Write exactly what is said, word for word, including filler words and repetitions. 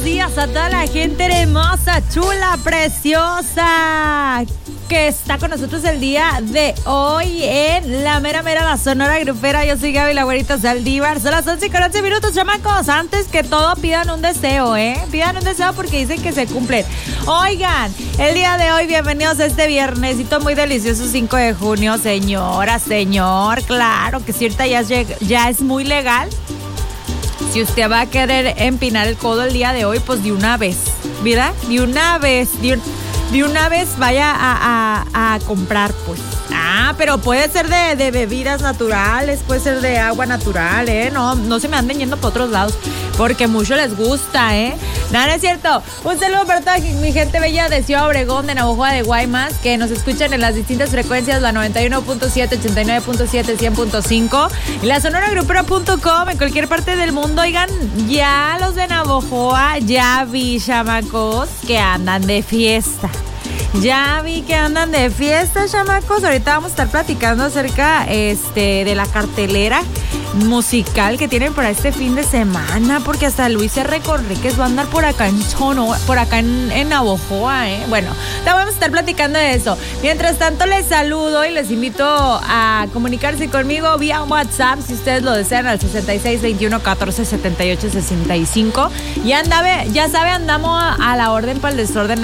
buenos días a toda la gente hermosa, chula, preciosa, que está con nosotros el día de hoy en la mera mera, la Sonora Grupera. Yo soy Gaby, la güerita Saldívar. Son las once con once minutos, chamacos. Antes que todo, pidan un deseo, ¿eh? Pidan un deseo porque dicen que se cumplen. Oigan, el día de hoy, bienvenidos a este viernesito muy delicioso, cinco de junio. Señora, señor, claro que cierta ya, ya es muy legal. Si usted va a querer empinar el codo el día de hoy, pues de una vez, ¿verdad? De una vez, de, un, de una vez vaya a, a, a comprar, pues. Ah, pero puede ser de, de bebidas naturales, puede ser de agua natural, ¿eh? No, no se me anden yendo por otros lados, porque mucho les gusta, ¿eh? No, no es cierto. Un saludo para toda mi gente bella de Ciudad Obregón, de Navojoa, de Guaymas, que nos escuchan en las distintas frecuencias, la noventa y uno punto siete, ochenta y nueve punto siete, cien punto cinco, y la sonora grupera punto com en cualquier parte del mundo. Oigan, ya los de Navojoa, ya vi, chamacos, que andan de fiesta. Ya vi que andan de fiesta, chamacos. Ahorita vamos a estar platicando acerca este, de la cartelera musical que tienen para este fin de semana, porque hasta Luis R. Conríquez va a andar por acá en Sonora, por acá en, en Navojoa, ¿eh? Bueno, te vamos a estar platicando de eso. Mientras tanto, les saludo y les invito a comunicarse conmigo vía WhatsApp, si ustedes lo desean, al sesenta y seis, veintiuno, catorce, setenta y ocho, sesenta y cinco. Y anda, ya sabe, andamos a, a la orden para el desorden